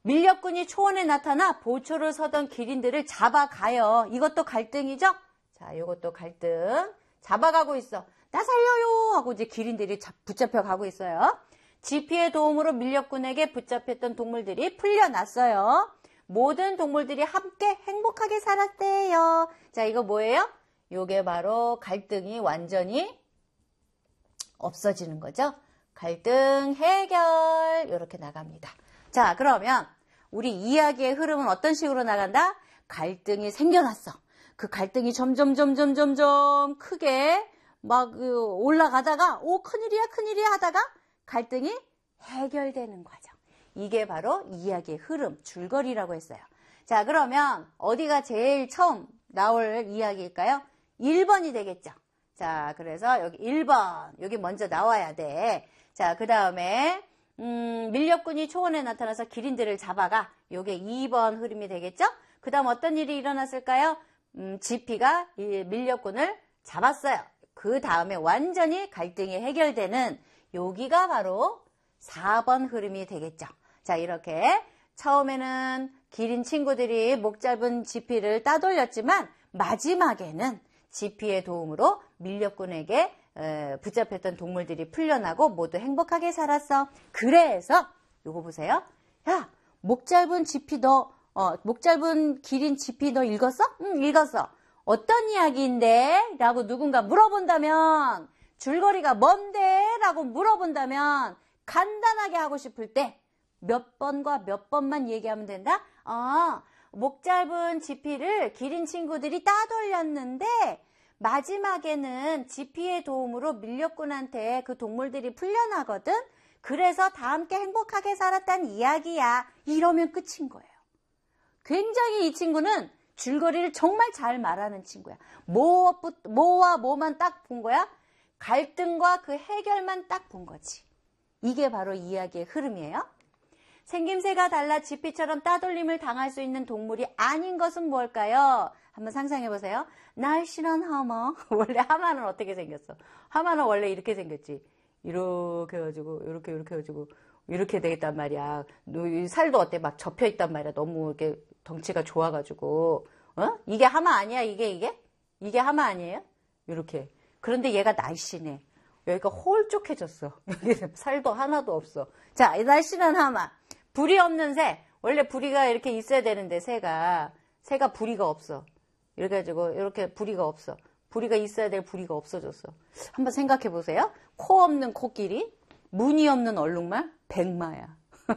밀렵꾼이 초원에 나타나 보초를 서던 기린들을 잡아가요. 이것도 갈등이죠? 자, 이것도 갈등. 잡아가고 있어. 나 살려요! 하고 이제 기린들이 붙잡혀 가고 있어요. 지피의 도움으로 밀렵꾼에게 붙잡혔던 동물들이 풀려났어요. 모든 동물들이 함께 행복하게 살았대요. 자, 이거 뭐예요? 요게 바로 갈등이 완전히 없어지는 거죠. 갈등 해결 이렇게 나갑니다. 자, 그러면 우리 이야기의 흐름은 어떤 식으로 나간다? 갈등이 생겨났어. 그 갈등이 점점 크게 막 올라가다가 오 큰일이야 하다가 갈등이 해결되는 과정. 이게 바로 이야기의 흐름, 줄거리라고 했어요. 자, 그러면 어디가 제일 처음 나올 이야기일까요? 1번이 되겠죠. 자, 그래서 여기 1번, 여기 먼저 나와야 돼. 자, 그 다음에 밀렵꾼이 초원에 나타나서 기린들을 잡아가. 요게 2번 흐름이 되겠죠? 그 다음 어떤 일이 일어났을까요? 지피가 이 밀렵꾼을 잡았어요. 그 다음에 완전히 갈등이 해결되는 여기가 바로 4번 흐름이 되겠죠. 자, 이렇게 처음에는 기린 친구들이 목 짧은 지피를 따돌렸지만 마지막에는 지피의 도움으로 밀렵꾼에게 붙잡혔던 동물들이 풀려나고 모두 행복하게 살았어. 그래서 요거 보세요. 야, 목 짧은 기린 지피 너 읽었어? 응, 읽었어. 어떤 이야기인데? 라고 누군가 물어본다면, 줄거리가 뭔데? 라고 물어본다면 간단하게 하고 싶을 때 몇 번과 몇 번만 얘기하면 된다? 목 짧은 지피를 기린 친구들이 따돌렸는데 마지막에는 지피의 도움으로 밀렵꾼한테 그 동물들이 풀려나거든? 그래서 다 함께 행복하게 살았다는 이야기야. 이러면 끝인 거예요. 굉장히 이 친구는 줄거리를 정말 잘 말하는 친구야. 뭐와 뭐만 딱 본 거야? 갈등과 그 해결만 딱 본 거지. 이게 바로 이야기의 흐름이에요. 생김새가 달라 지피처럼 따돌림을 당할 수 있는 동물이 아닌 것은 뭘까요? 한번 상상해 보세요. 날씬한 하마. 원래 하마는 어떻게 생겼어? 하마는 원래 이렇게 생겼지. 이렇게 해가지고 이렇게 해가지고 이렇게 되겠단 말이야. 살도 어때? 막 접혀 있단 말이야. 너무 이렇게 덩치가 좋아가지고. 이게 하마 아니야? 이게 하마 아니에요? 이렇게. 그런데 얘가 날씬해. 여기가 홀쭉해졌어. 여기 살도 하나도 없어. 자, 날씬한 하마. 부리 없는 새. 원래 부리가 이렇게 있어야 되는데 새가 부리가 없어. 이렇게 해가지고 이렇게 부리가 없어. 부리가 있어야 될 부리가 없어졌어. 한번 생각해 보세요. 코 없는 코끼리, 무늬 없는 얼룩말, 백마야.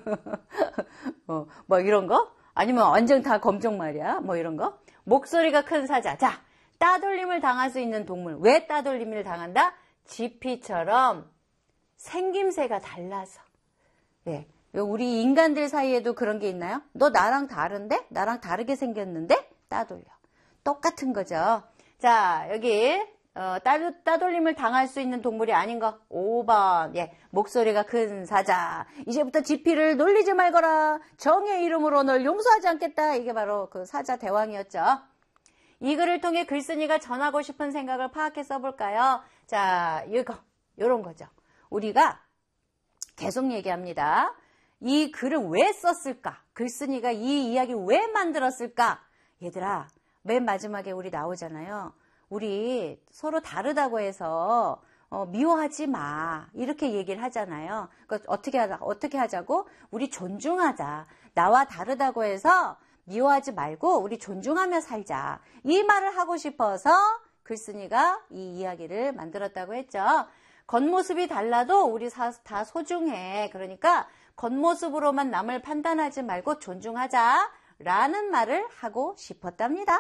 뭐 이런 거? 아니면 완전 다 검정말이야. 뭐 이런 거? 목소리가 큰 사자. 자, 따돌림을 당할 수 있는 동물. 왜 따돌림을 당한다? 지피처럼 생김새가 달라서. 예. 우리 인간들 사이에도 그런 게 있나요? 너 나랑 다른데? 나랑 다르게 생겼는데? 따돌려. 똑같은 거죠. 자, 여기 따돌림을 당할 수 있는 동물이 아닌 거 5번. 예, 목소리가 큰 사자. 이제부터 지피를 놀리지 말거라. 정의 이름으로 널 용서하지 않겠다. 이게 바로 그 사자 대왕이었죠. 이 글을 통해 글쓴이가 전하고 싶은 생각을 파악해 써볼까요? 자, 요런 거죠. 우리가 계속 얘기합니다. 이 글을 왜 썼을까? 글쓴이가 이 이야기 왜 만들었을까? 얘들아, 맨 마지막에 우리 나오잖아요. 우리 서로 다르다고 해서 미워하지 마. 이렇게 얘기를 하잖아요. 그러니까 어떻게 하자고? 우리 존중하자. 나와 다르다고 해서 미워하지 말고 우리 존중하며 살자. 이 말을 하고 싶어서 글쓴이가 이 이야기를 만들었다고 했죠. 겉모습이 달라도 우리 다 소중해. 그러니까 겉모습으로만 남을 판단하지 말고 존중하자. 라는 말을 하고 싶었답니다.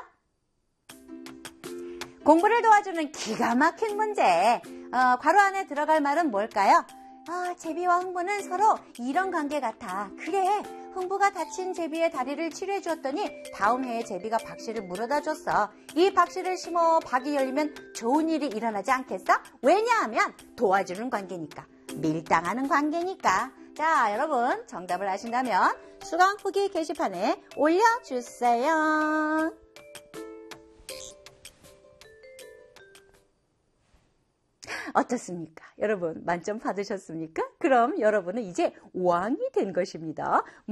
공부를 도와주는 기가 막힌 문제. 괄호 안에 들어갈 말은 뭘까요? 제비와 흥부는 서로 이런 관계 같아. 그래, 흥부가 다친 제비의 다리를 치료해 주었더니 다음 해에 제비가 박씨를 물어다 줬어. 이 박씨를 심어 박이 열리면 좋은 일이 일어나지 않겠어? 왜냐하면 도와주는 관계니까. 밀당하는 관계니까. 자, 여러분 정답을 아신다면 수강 후기 게시판에 올려주세요. 어떻습니까? 여러분 만점 받으셨습니까? 그럼 여러분은 이제 왕이 된 것입니다.